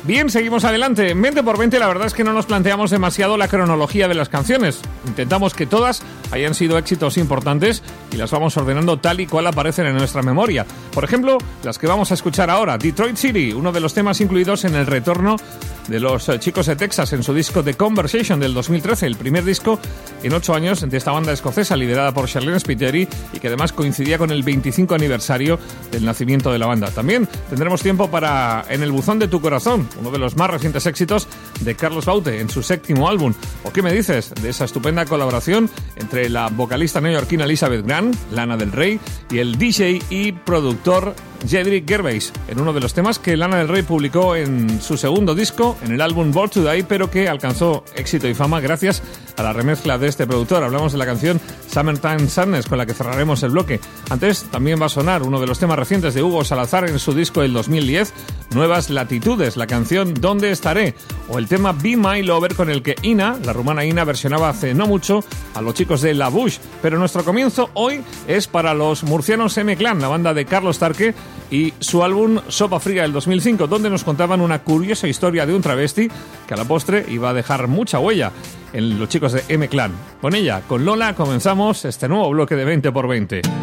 Bien, seguimos adelante. En 20 por 20 la verdad es que no nos planteamos demasiado la cronología de las canciones. Intentamos que todas hayan sido éxitos importantes y las vamos ordenando tal y cual aparecen en nuestra memoria. Por ejemplo, las que vamos a escuchar ahora. Detroit City, uno de los temas incluidos en el retorno de los chicos de Texas en su disco The Conversation del 2013, el primer disco en 8 años de esta banda escocesa liderada por Charlene Spiteri y que además coincidía con el 25 aniversario del nacimiento de la banda. También tendremos tiempo para En el buzón de tu corazón, uno de los más recientes éxitos de Carlos Baute en su 7º álbum. ¿O qué me dices de esa estupenda colaboración entre la vocalista neoyorquina Elizabeth Grant, Lana del Rey, y el DJ y productor Cedric Gervais, en uno de los temas que Lana del Rey publicó en su segundo disco, en el álbum Born to Die, pero que alcanzó éxito y fama gracias a la remezcla de este productor. Hablamos de la canción Summertime Sadness, con la que cerraremos el bloque. Antes también va a sonar uno de los temas recientes de Hugo Salazar en su disco del 2010, Nuevas Latitudes, la canción ¿Dónde estaré? O el tema Be My Lover, con el que Ina, la rumana Ina, versionaba hace no mucho a los chicos de La Bush. Pero nuestro comienzo hoy es para los murcianos M-Clan, la banda de Carlos Tarque, y su álbum Sopa Fría del 2005, donde nos contaban una curiosa historia de un travesti que a la postre iba a dejar mucha huella en los chicos de M-Clan. Con ella, con Lola, comenzamos este nuevo bloque de 20 por 20.